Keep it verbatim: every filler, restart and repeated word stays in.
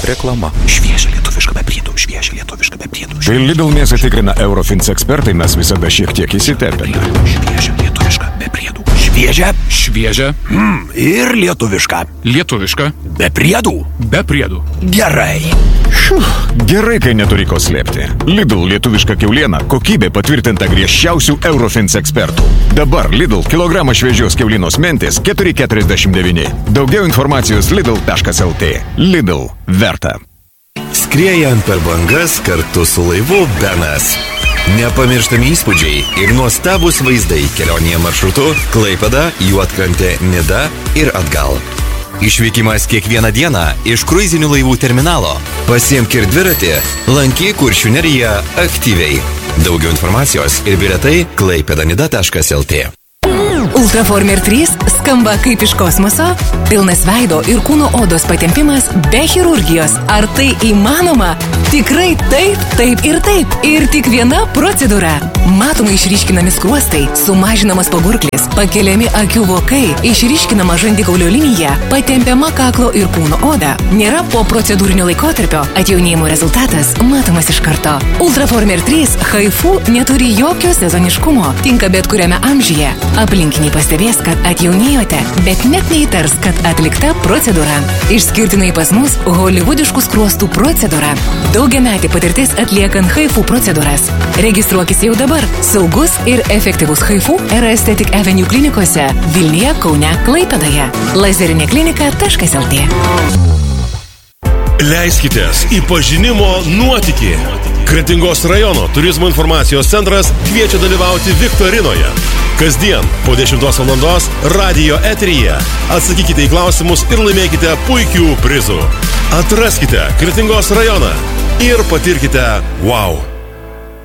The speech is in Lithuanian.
Reklama. Šviežia lietuviška be priedų, šviežia lietuviška be priedų. Tai Lidl mėsą tikrina Eurofins ekspertai, mes visada šiek tiek įsiterpėme. Šviežia lietuviška be priedų. Šviežia. Šviežia. Mm, ir lietuviška. Lietuviška. Be priedų. Be priedų. Gerai. Šiuh, gerai, kai neturi ko slėpti. Lidl lietuviška kiauliena, kokybė patvirtinta griežčiausių Eurofins ekspertų. Dabar Lidl kilogramą šviežios kiaulinos mentės keturi keturiasdešimt devyni. Daugiau informacijos lidl taškas lt. Lidl. Verta. Skriejant per bangas kartu su laivu Benas. Nepamirštami įspūdžiai ir nuostabus vaizdai kelionėje maršrutu Klaipėda, Juodkrantė, Nida ir atgal. Išvykimas kiekvieną dieną iš kruizinių laivų terminalo. Pasiimk ir dviratį, lankyk Kuršių neriją aktyviai. Daugiau informacijos ir bilietai klaipėdanida taškas lt. Ultraformer trys skamba kaip iš kosmoso, pilnas veido ir kūno odos patempimas be chirurgijos. Ar tai įmanoma? Tikrai taip, taip ir taip. Ir tik viena procedūra. Matomai išryškinami skruostai, sumažinamas pagurklis, pakeliami akių vokai, išryškinama žandikaulio linija, patempiama kaklo ir kūno oda. Nėra po procedūrinio laikotarpio, atjaunėjimo rezultatas matomas iš karto. Ultraformer trys Haifu neturi jokio sezoniškumo, tinka bet kuriame amžiuje. Aplinkiniai pastebės, kad atjaunėjote, bet net neįtars, kad atlikta procedūra. Išskirtinai pas mus holivudiškų skruostų procedūra. Daugiametė patirtis atliekant Haifu procedūras. Registruokis jau dabar. Saugus ir efektyvus Haifu yra Aesthetic Avenue klinikose Vilniuje, Kaune, Klaipėdoje. lazerinė klinika taškas lt. Leiskitės į pažinimo nuotykį. Kretingos rajono turizmo informacijos centras kviečia dalyvauti viktorinoje. Kasdien po dešimtos valandos radijo eteryje. Atsakykite į klausimus ir laimėkite puikių prizų. Atraskite Kretingos rajoną ir patirkite wow.